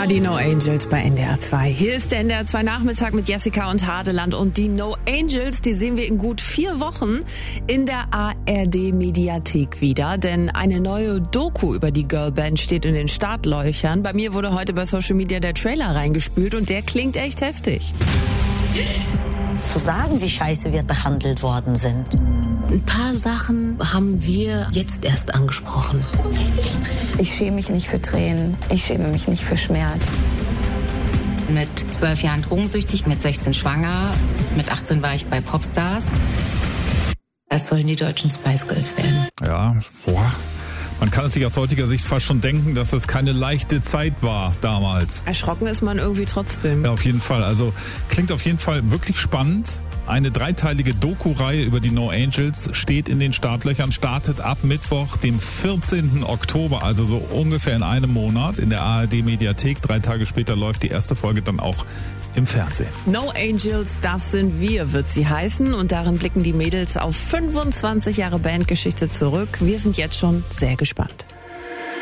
Die No Angels bei NDR 2. Hier ist der NDR 2 Nachmittag mit Jessica und Hadeland. Und die No Angels, die sehen wir in gut 4 Wochen in der ARD Mediathek wieder. Denn eine neue Doku über die Girlband steht in den Startlöchern. Bei mir wurde heute bei Social Media der Trailer reingespült und der klingt echt heftig. Zu sagen, wie scheiße wir behandelt worden sind. Ein paar Sachen haben wir jetzt erst angesprochen. Ich schäme mich nicht für Tränen. Ich schäme mich nicht für Schmerz. Mit 12 Jahren drogensüchtig, mit 16 schwanger, mit 18 war ich bei Popstars. Das sollen die deutschen Spice Girls werden. Ja, boah. Man kann es sich aus heutiger Sicht fast schon denken, dass es keine leichte Zeit war damals. Erschrocken ist man irgendwie trotzdem. Ja, auf jeden Fall. Also klingt auf jeden Fall wirklich spannend. Eine 3-teilige Doku-Reihe über die No Angels steht in den Startlöchern, startet ab Mittwoch, dem 14. Oktober, also so ungefähr in einem Monat in der ARD-Mediathek. 3 Tage später läuft die erste Folge dann auch im Fernsehen. No Angels, das sind wir, wird sie heißen. Und darin blicken die Mädels auf 25 Jahre Bandgeschichte zurück. Wir sind jetzt schon sehr gespannt.